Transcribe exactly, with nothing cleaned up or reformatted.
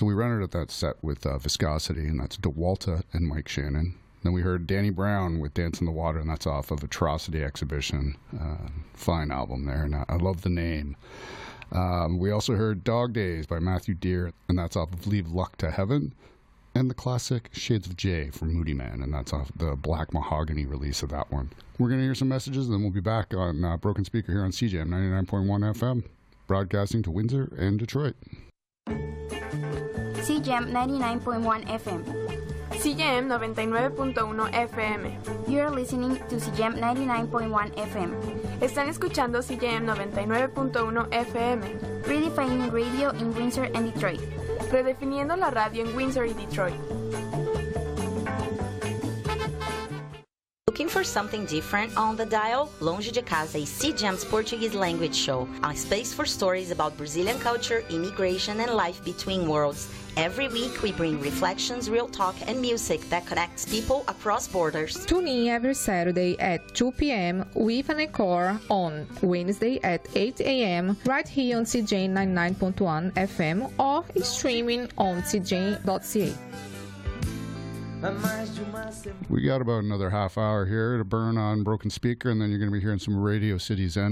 So we rented that set with uh, Viscosity, and that's DeWalta and Mike Shannon. Then we heard Danny Brown with Dance in the Water, and that's off of Atrocity Exhibition. Uh, fine album there, and I, I love the name. Um, we also heard Dog Days by Matthew Deere, and that's off of Leave Luck to Heaven. And the classic Shades of J from Moody Man, and that's off the Black Mahogany release of that one. We're going to hear some messages, and then we'll be back on uh, Broken Speaker here on C J M ninety-nine point one F M, broadcasting to Windsor and Detroit. C J M ninety-nine point one F M. C J M noventa y nueve punto uno F M. You are listening to C J M ninety-nine point one F M. Están escuchando C J M noventa y nueve punto uno F M. Redefining radio in Windsor and Detroit. Redefiniendo la radio en Windsor y Detroit. Looking for something different on the dial? Longe de Casa is C J M's Portuguese language show, a space for stories about Brazilian culture, immigration, and life between worlds. Every week, we bring reflections, real talk, and music that connects people across borders. Tune in every Saturday at two p.m. with an encore on Wednesday at eight a.m. right here on C J ninety-nine point one F M or streaming on c j dot c a. We got about another half hour here to burn on Broken Speaker, and then you're going to be hearing some Radio City Zen